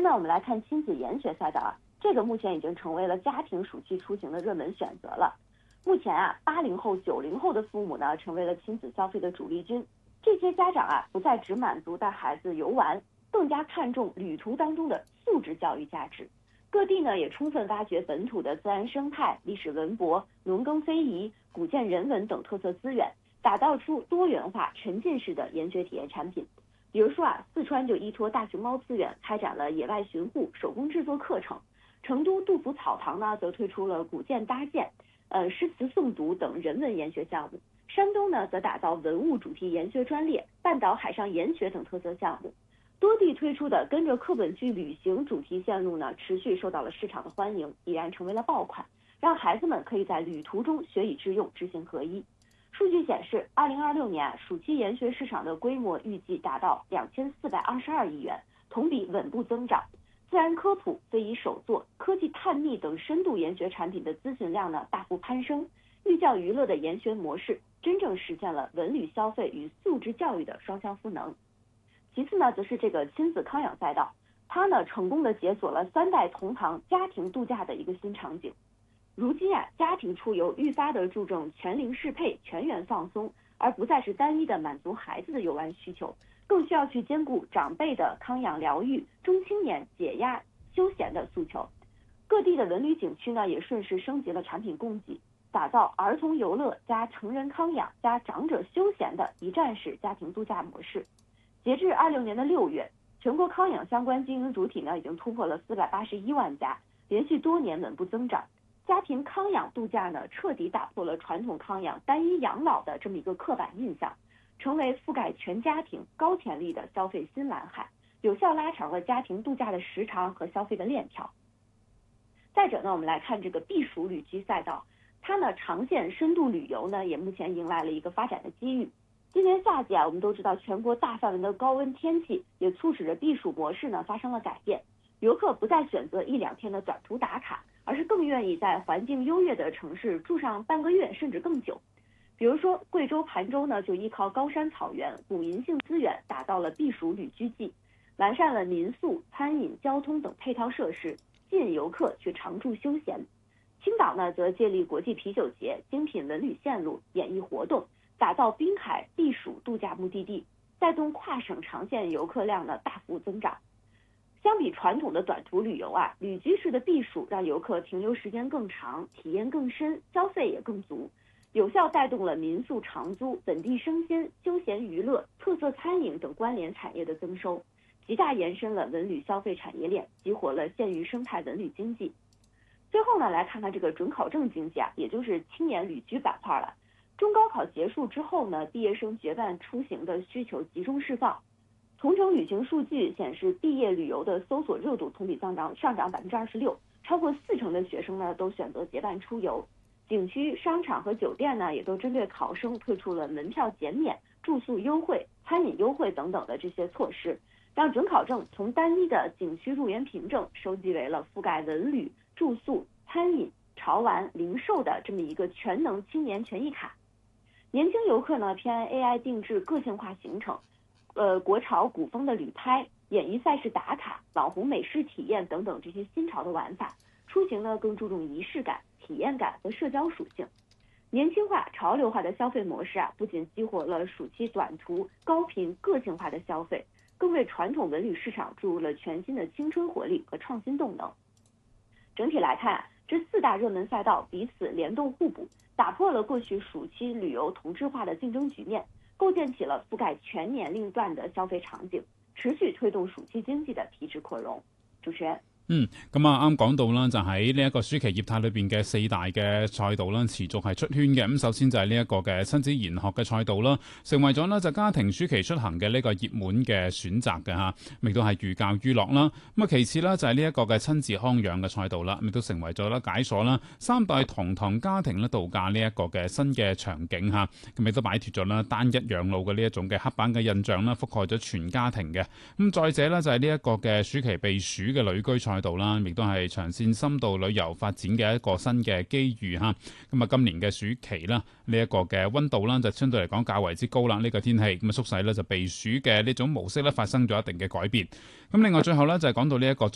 呢，我们来看亲子研学赛道啊，这个目前已经成为了家庭暑期出行的热门选择了。目前啊，80后、90后的父母呢，成为了亲子消费的主力军。这些家长啊，不再只满足带孩子游玩，更加看重旅途当中的素质教育价值。各地呢，也充分挖掘本土的自然生态、历史文博、农耕非遗、古建人文等特色资源，打造出多元化、沉浸式的研学体验产品。比如说啊，四川就依托大熊猫资源开展了野外巡护、手工制作课程；成都杜甫草堂呢，则推出了古建搭建、诗词诵读等人文研学项目。山东呢，则打造文物主题研学专列、半岛海上研学等特色项目。多地推出的跟着课本去旅行主题线路呢，持续受到了市场的欢迎，已然成为了爆款，让孩子们可以在旅途中学以致用，知行合一。数据显示，2026年暑期研学市场的规模预计达到2422亿元，同比稳步增长。自然科普、非遗手作、科技探秘等深度研学产品的咨询量呢大幅攀升，寓教于乐的研学模式真正实现了文旅消费与素质教育的双向赋能。其次呢，则是这个亲子康养赛道，它呢成功的解锁了3代同堂家庭度假的一个新场景。如今啊，家庭出游愈发的注重全龄适配、全员放松，而不再是单一的满足孩子的游玩需求，更需要去兼顾长辈的康养疗愈、中青年解压休闲的诉求。各地的文旅景区呢，也顺势升级了产品供给，打造儿童游乐加成人康养加长者休闲的一站式家庭度假模式。截至26年的6月，全国康养相关经营主体呢，已经突破了481万家，连续多年稳步增长。家庭康养度假呢，彻底打破了传统康养单一养老的这么一个刻板印象，成为覆盖全家庭高潜力的消费新蓝海，有效拉长了家庭度假的时长和消费的链条。再者呢，我们来看这个避暑旅居赛道，它呢长线深度旅游呢，也目前迎来了一个发展的机遇。今年夏季啊，我们都知道全国大范围的高温天气也促使着避暑模式呢发生了改变，游客不再选择1-2天的短途打卡，而是更愿意在环境优越的城市住上半个月甚至更久。比如说贵州盘州呢，就依靠高山草原、古银杏资源，打造了避暑旅居季，完善了民宿、餐饮、交通等配套设施，吸引游客去常住休闲。青岛呢，则借力国际啤酒节、精品文旅线路、演艺活动，打造滨海避暑度假目的地，带动跨省长线游客量呢大幅增长。相比传统的短途旅游啊，旅居式的避暑让游客停留时间更长，体验更深，消费也更足，有效带动了民宿长租、本地生鲜、休闲娱乐、特色餐饮等关联产业的增收，极大延伸了文旅消费产业链，激活了县域生态文旅经济。最后呢，来看看这个准考证经济啊，也就是青年旅居板块了。中高考结束之后呢，毕业生结伴出行的需求集中释放。同城旅行数据显示，毕业旅游的搜索热度同比上涨26%，超过40%的学生呢都选择结伴出游。景区、商场和酒店呢也都针对考生推出了门票减免、住宿优惠、餐饮优惠等等的这些措施，让准考证从单一的景区入园凭证收集为了覆盖文旅、住宿、餐饮、潮玩、零售的这么一个全能青年权益卡。年轻游客呢偏爱 AI 定制个性化行程，国潮古风的旅拍、演艺赛事打卡、网红美食体验等等这些新潮的玩法，出行呢更注重仪式感、体验感和社交属性。年轻化、潮流化的消费模式啊，不仅激活了暑期短途、高频、个性化的消费，更为传统文旅市场注入了全新的青春活力和创新动能。整体来看啊，这4大热门赛道彼此联动互补，打破了过去暑期旅游同质化的竞争局面，构建起了覆盖全年龄段的消费场景，持续推動暑期經濟嘅提質擴容。主持人。 咁啱講到啦，就喺呢一個暑期業態裏邊嘅4大嘅賽道啦，持續係出圈嘅。咁首先就係呢一個嘅親子研學嘅賽道啦，成為咗呢就家庭暑期出行嘅呢個熱門嘅選擇嘅嚇，亦都係寓教於樂啦。咁啊，其次啦就係呢一個嘅親子康養嘅賽道啦，亦都成為咗啦解鎖啦3代同堂家庭咧度假呢一個嘅新嘅場景嚇，咁亦都擺脱咗啦單一養老嘅呢一種嘅刻板嘅印象啦，覆蓋咗全家庭嘅。咁再者呢，就係呢一個嘅暑期避暑嘅旅居賽道啦，亦都係長線深度旅遊發展嘅一個新嘅機遇嚇。咁啊，今年嘅暑期啦，呢一個嘅溫度啦就相對嚟講較為之高啦，呢個天氣咁啊，促使咧就避暑嘅呢種模式咧發生咗一定嘅改變。咁另外最後咧就係講到呢一個